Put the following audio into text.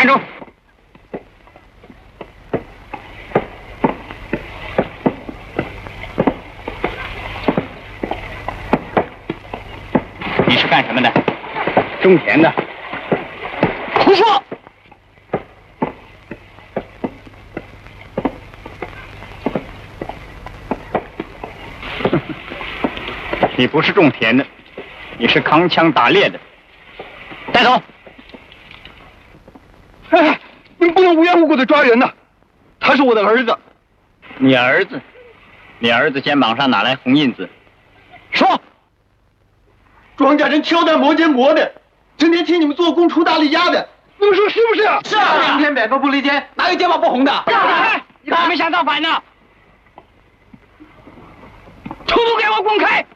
站住！你是干什么的？种田的。胡说！你不是种田的，你是扛枪打猎的。带走！ 哎，你不能无缘无故的抓人呐！他是我的儿子。 你儿子？你儿子肩膀上哪来红印子？说！ 庄稼人挑担磨肩磨的，整天替你们做工出大力压的，你们说是不是？ 是啊， 天天百步不离间，哪有肩膀不红的？ 你还没想造反呢！出都给我滚开！